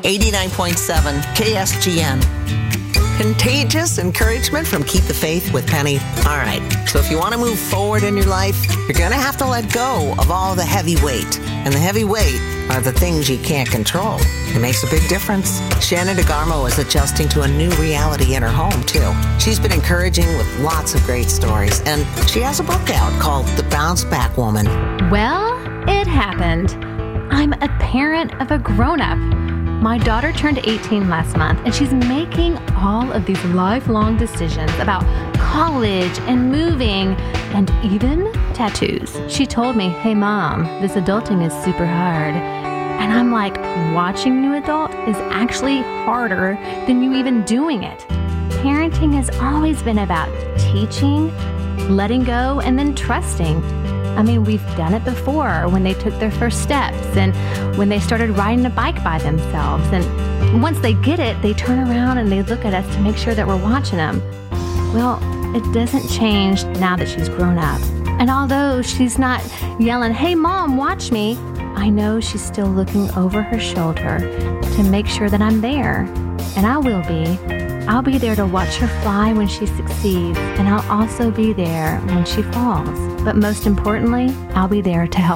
89.7 KSGN. Contagious encouragement from Keep the Faith with Penny. All right, so if you want to move forward in your life, you're going to have to let go of all the heavy weight. And the heavy weight are the things you can't control. It makes a big difference. Shannon DeGarmo is adjusting to a new reality in her home, too. She's been encouraging with lots of great stories, and she has a book out called The Bounce Back Woman. Well, it happened. I'm a parent of a grown-up. My daughter turned 18 last month, and she's making all of these lifelong decisions about college and moving and even tattoos. She told me, "Hey, Mom, this adulting is super hard." And I'm like, watching you adult is actually harder than you even doing it. Parenting has always been about teaching, letting go, and then trusting. I mean, we've done it before when they took their first steps and when they started riding a bike by themselves. And once they get it, they turn around and they look at us to make sure that we're watching them. Well, it doesn't change now that she's grown up. And although she's not yelling, "Hey, Mom, watch me," I know she's still looking over her shoulder to make sure that I'm there. And I will be. I'll be there to watch her fly when she succeeds, and I'll also be there when she falls. But most importantly, I'll be there to help